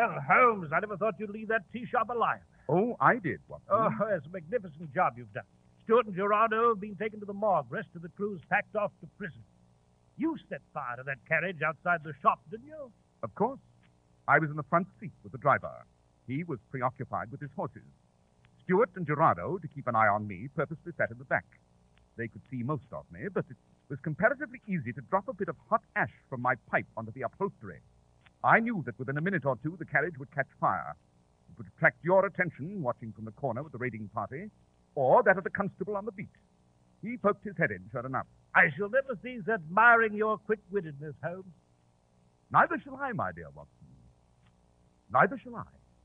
Well, Holmes, I never thought you'd leave that tea shop alive. Oh, I did, Watson. Oh, it's a magnificent job you've done. Stuart and Gerardo have been taken to the morgue. Rest of the crew's packed off to prison. You set fire to that carriage outside the shop, didn't you? Of course. I was in the front seat with the driver. He was preoccupied with his horses. Stuart and Gerardo, to keep an eye on me, purposely sat in the back. They could see most of me, but it was comparatively easy to drop a bit of hot ash from my pipe onto the upholstery. I knew that within a minute or two the carriage would catch fire. It would attract your attention, watching from the corner with the raiding party, or that of the constable on the beat. He poked his head in, sure enough. I shall never cease admiring your quick-wittedness, Holmes. Neither shall I, my dear Watson. Neither shall I.